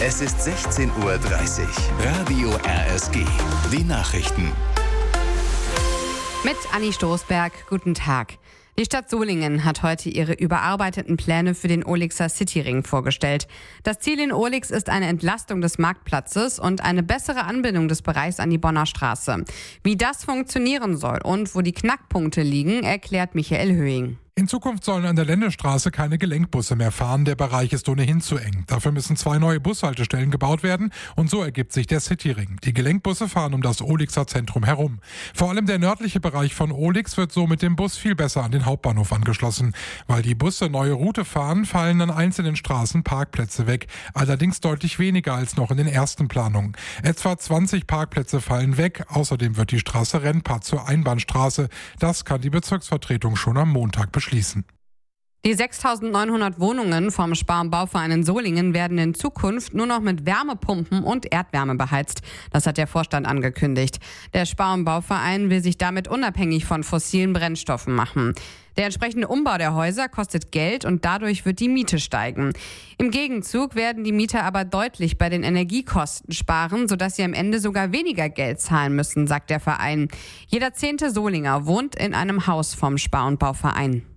Es ist 16:30 Uhr. Radio RSG. Die Nachrichten. Mit Anni Stoßberg, guten Tag. Die Stadt Solingen hat heute ihre überarbeiteten Pläne für den Ohlixer Cityring vorgestellt. Das Ziel in Ohlix ist eine Entlastung des Marktplatzes und eine bessere Anbindung des Bereichs an die Bonner Straße. Wie das funktionieren soll und wo die Knackpunkte liegen, erklärt Michael Höhing. In Zukunft sollen an der Ländestraße keine Gelenkbusse mehr fahren. Der Bereich ist ohnehin zu eng. Dafür müssen 2 neue Bushaltestellen gebaut werden und so ergibt sich der Cityring. Die Gelenkbusse fahren um das Ohlixer Zentrum herum. Vor allem der nördliche Bereich von Ohlix wird so mit dem Bus viel besser an den Hauptbahnhof angeschlossen. Weil die Busse neue Route fahren, fallen an einzelnen Straßen Parkplätze weg. Allerdings deutlich weniger als noch in den ersten Planungen. Etwa 20 Parkplätze fallen weg. Außerdem wird die Straße Rennpart zur Einbahnstraße. Das kann die Bezirksvertretung schon am Montag beschließen. Die 6.900 Wohnungen vom Spar- und Bauverein in Solingen werden in Zukunft nur noch mit Wärmepumpen und Erdwärme beheizt. Das hat der Vorstand angekündigt. Der Spar- und Bauverein will sich damit unabhängig von fossilen Brennstoffen machen. Der entsprechende Umbau der Häuser kostet Geld und dadurch wird die Miete steigen. Im Gegenzug werden die Mieter aber deutlich bei den Energiekosten sparen, sodass sie am Ende sogar weniger Geld zahlen müssen, sagt der Verein. Jeder 10. Solinger wohnt in einem Haus vom Spar- und Bauverein.